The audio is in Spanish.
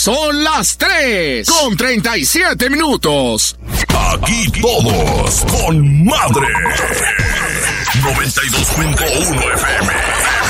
Son las 3:37. Aquí todos con madre. 92.1 FM.